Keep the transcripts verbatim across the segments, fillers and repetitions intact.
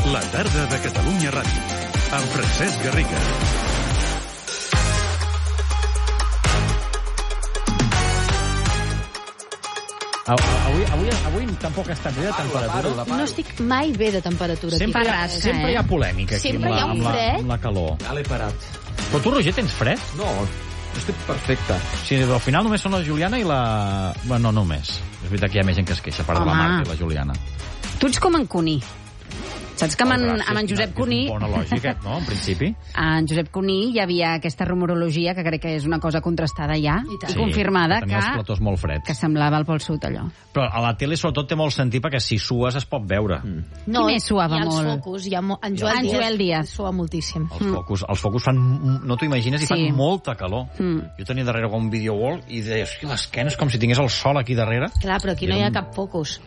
La tarda de Catalunya Ràdio, amb Francesc Garriga. Avui, avui, avui tampoc ha estat bé de temperatura. No estic mai bé de temperatura. Sempre, aquí. rasca, sempre hi ha polèmica aquí sempre amb, la, hi ha un amb, la, fred. amb la calor. Ja l'he parat. Però tu, Roger, tens fred? No, estic perfecte. Sí, al final només són la Juliana i la... Bueno, no només. És veritat que hi ha més gent que es queixa, a part de la Marta i la Juliana. Tu ets com en Cuní. Saps que amb en, Oh, gràcies, amb en Josep Cuní... És un bona lògica, no, en principi? En Josep Cuní hi havia aquesta rumorologia, que crec que és una cosa contrastada ja, i, i Sí, confirmada, que tenia els platós molt freds. que semblava el Pol Sud, allò. Però a la tele sobretot té molt sentit perquè si sues es pot veure. Mm. No, Qui més suava hi ha els molt? focus, hi ha mo... en Joel, En Joel Díaz. Sua moltíssim. Els focus, els focus fan... No t'ho imagines, i Sí. fan molta calor. Mm. Jo tenia darrere un videowall i deia, hosti, l'esquena és com si tingués el sol aquí darrere. Clar, però aquí no hi ha cap focus.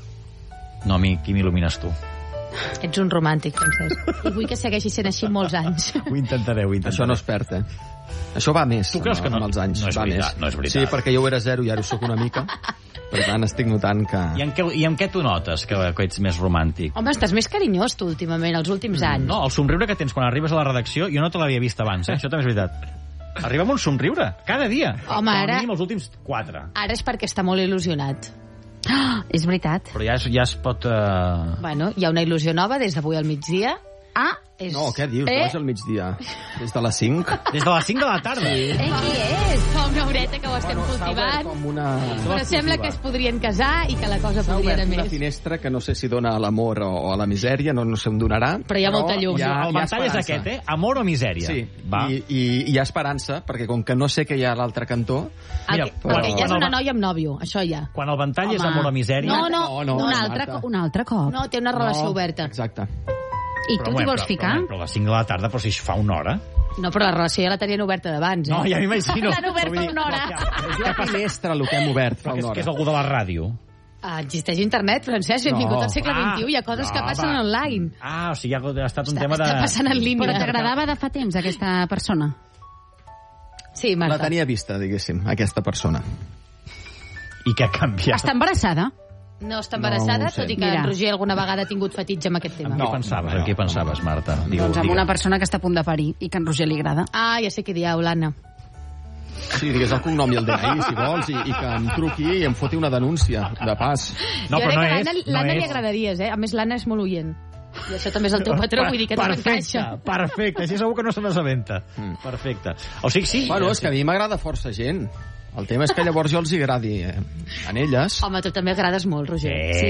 No, a mi, qui m'il·lumines tu? Ets un romàntic, Francesc. I vull que segueixi sent així molts anys. Ho intentaré, ho intentaré. Això no es perd, eh? Això va més. Tu creus que no? Amb els anys. No és va veritat, més. no és veritat. Sí, perquè jo ho era zero i ara ho soc una mica. Per tant, estic notant que... I en què, i en què tu notes que, que ets més romàntic? Home, estàs més carinyós tu últimament, els últims anys. No, el somriure que tens quan arribes a la redacció, jo no te l'havia vist abans, eh? Això també és veritat. Arriba amb un somriure, cada dia. Home, Com a ara- mínim els últims quatre. Ara és perquè està molt il·lusionat. Ah, és veritat. Però ja es, ja es pot... Uh... Bueno, hi ha una il·lusió nova des d'avui al migdia. Ah, És... No, què dius? Eh? Eh? Al migdia. Des de les cinc. Des de les cinc de la tarda. Eh, qui és? Fa una horeta que ho estem S'ha obert cultivant. com una... Però sembla que es podrien casar i que la cosa S'ha podria obert anar una més. finestra que no sé si dona a l'amor o, o a la misèria, no, no sé on donarà. Però hi ha molta llum. Hi ha, el hi ha ventall és esperança. aquest, eh? Amor o misèria. Sí, Va. I, i, i hi ha esperança, perquè com que no sé què hi ha a l'altre cantó... Ah, Mira, que- però- perquè ja és quan una el va- noia amb nòvio, això ja. Quan el ventall és Home. amor o misèria... No, no, No, no, un, Marta. altre, co- un altre cop. No, té una relació oberta. Exacte. I tu t'hi vols ficar? Però, però a les cinc de la tarda, però si fa una hora... No, però la relació ja la tenien oberta d'abans, eh? No, ja m'imagino. L'han oberta Però vull dir, una hora. però És la finestra el que hem obert fa que és, una que és hora. algú de la ràdio. Ah, existeix internet, Francesc, benvingut No. al segle Ah, vint-i-u, hi ha coses que no, passen va. online. Ah, o sigui, ha ha estat un Està, tema de... està passant en línia. Però t'agradava de fa temps, aquesta persona? Sí, La Marta. tenia vista, diguéssim, aquesta persona. I què ha canviat? Està embarassada? No està embarassada, No ho sé. tot i que Mira. en Roger alguna vegada ha tingut fetitge amb aquest tema. Amb qui pensaves? Amb qui pensaves, Marta? Digue-ho, Doncs amb digue-ho. una persona que està a punt de parir i que a en Roger li agrada. Ah, ja sé què dieu, l'Anna. Sí, digues el cognom i el D N I, si vols, i, i que em truqui i em foti una denúncia, de pas. No, jo però crec no que a és... l'Anna, no l'Anna li és... agradaries, eh? A més, l'Anna és molt oient. I això també és el teu patró, vull dir que tot Perfecte, encaixa. perfecte. Així segur que no se n'assabenta. Mm. Perfecte. O sigui, sí... Bueno, és que a mi m'agrada força gent. El tema és que llavors jo els hi agradi eh, en elles. Home, tu també agrades molt, Roger.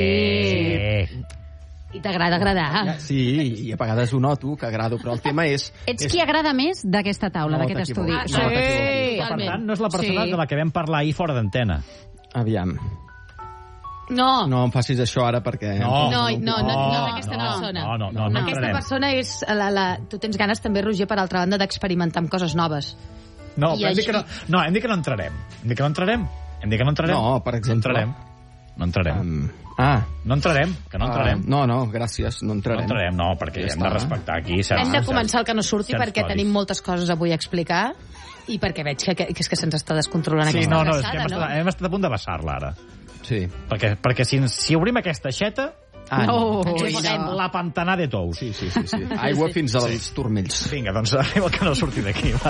Sí. I t'agrada agradar. Sí, i a vegades ho noto, que agrado, però el tema és... Ets és... qui agrada més d'aquesta taula, No d'aquest estudi? t'equivoques. Ah, No sí. t'equivoques. Per totalment. tant, no és la persona Sí. de la que vam parlar ahir fora d'antena. Aviam. No, No em facis això ara perquè... No, no, no, no, no és aquesta no, persona. no, no, no, no Aquesta entrarem. persona és... La, la... Tu tens ganes també, Roger, per altra banda, d'experimentar amb coses noves. No, I però hem dit que no, així- no, hem dit que no entrarem. Hem dit que no entrarem. Hem dit que no entrarem. No, per exemple. No entrarem. No entrarem. Um, ah, No entrarem, que no entrarem. Uh, no, no, gràcies, no No entrarem. entrarem, no, perquè Ja hem de està. respectar aquí certs... Hem de certs- començar el que no surti certs perquè codis. tenim moltes coses avui a explicar i perquè veig que, que, que és que se'ns està descontrolant Sí, aquesta no, no, és que abraçada, hem, no? estat, hem estat a punt de vessar-la, ara. Sí. Perquè, perquè si, si obrim aquesta aixeta, Ah, No. no. Ens la, la pantanà de tous. Sí, sí, sí, sí. Aigua fins als turmells. Vinga, doncs arriba el que no surti d'aquí, va.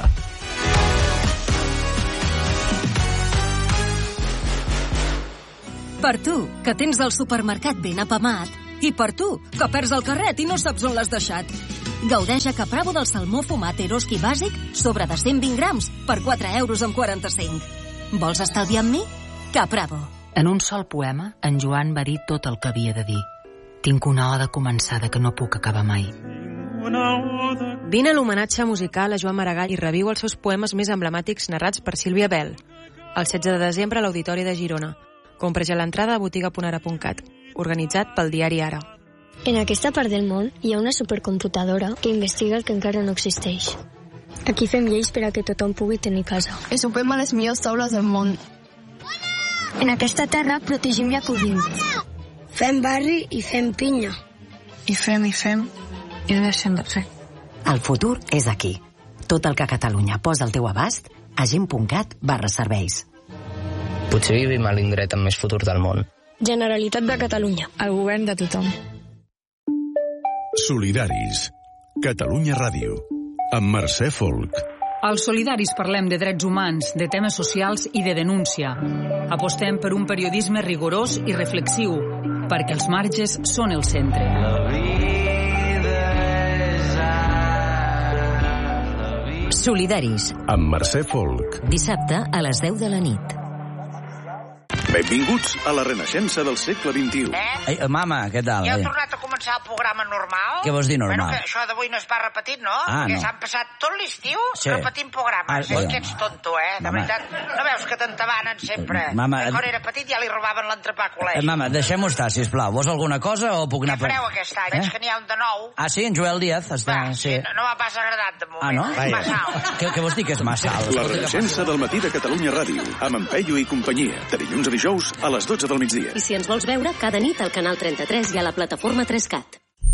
Per tu, que tens el supermercat ben apamat, i per tu, que perds el carret i no saps on l'has deixat. Gaudeix a Capravo del salmó fumat Eroski bàsic sobre de cent vint grams per quatre euros amb quaranta-cinc. Vols estalviar amb mi? Capravo. En un sol poema, en Joan va dir tot el que havia de dir. Tinc una oda començada que no puc acabar mai. Vine a l'homenatge musical a Joan Maragall i reviu els seus poemes més emblemàtics narrats per Sílvia Bell. El setze de desembre a l'Auditori de Girona. Compra ja l'entrada a botiga punt ara punt cat. Organitzat pel diari Ara. En aquesta part del món hi ha una supercomputadora que investiga el que encara no existeix. Aquí fem lleis per a que tothom pugui tenir casa. I sopem a les millors taules del món. En aquesta terra protegim i acollim. Fem barri i fem pinya. I fem i fem i no deixem de fer. El futur és aquí. Tot el que Catalunya posa al teu abast a gent punt cat barra serveis. Potser vivim a l'indret amb més futur del món. Generalitat de Catalunya. El govern de tothom. Solidaris. Catalunya Ràdio. Amb Mercè Folk. Als Solidaris parlem de drets humans, de temes socials i de denúncia. Apostem per un periodisme rigorós i reflexiu, perquè els marges són el centre. Solidaris. Amb Mercè Folk. Dissabte a les deu de la nit. Benvinguts a la renaixença del segle vint-i-u. Eh? Ei, mama, què tal? Ja heu tornat a començar el programa normal? Què vols dir normal? Bueno, que això d'avui no es va repetit, no? Ah, Perquè no. s'han passat tot l'estiu Sí. repetint programes. Ah, És bueno. que ets tonto, eh? De Mama. veritat. No veus que t'entabanen sempre? Mama, Que quan era petit ja li robaven l'entrepà a Eh, col·legi. mama, deixem-ho estar, sisplau. Vols alguna cosa o puc anar... Què fareu aquest any? Eh? Veig que n'hi ha un de nou. Ah, sí, en Joel Díaz està... Va, sí, no, no m'ha pas agradat de moment. Ah, no? És massa alt. Què, què vols dir que és massa alt? La renaixença del matí de Catalunya Ràdio. Amb en Peyu i companyia. De dilluns a dijous a les dotze del migdia. I si ens vols veure, cada nit al canal trenta-tres i a la plataforma tres cat.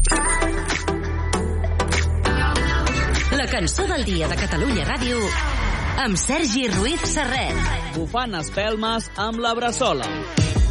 La cançó del dia de Catalunya Ràdio amb Sergi Ruiz Serret. Bufant espelmes amb la Bressola.